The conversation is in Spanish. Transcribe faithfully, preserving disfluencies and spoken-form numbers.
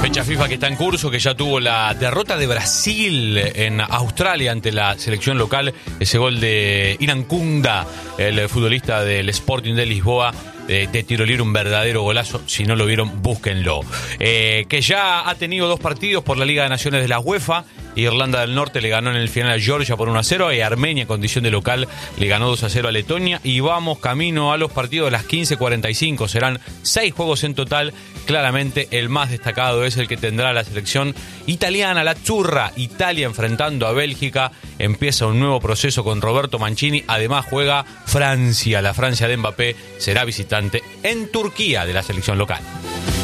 Fecha FIFA que está en curso, que ya tuvo la derrota de Brasil en Australia ante la selección local. Ese gol de Irankunda, el futbolista del Sporting de Lisboa, de, de tiro libre, un verdadero golazo. Si no lo vieron, búsquenlo. Eh, que ya ha tenido dos partidos por la Liga de Naciones de la UEFA. Irlanda del Norte le ganó en el final a Georgia por uno a cero y Armenia, en condición de local, le ganó dos a cero a Letonia. Y vamos camino a los partidos de las quince cuarenta y cinco. Serán seis juegos en total. Claramente el más destacado es el que tendrá la selección italiana, la Azzurra. Italia enfrentando a Bélgica. Empieza un nuevo proceso con Roberto Mancini. Además juega Francia. La Francia de Mbappé será visitante en Turquía de la selección local.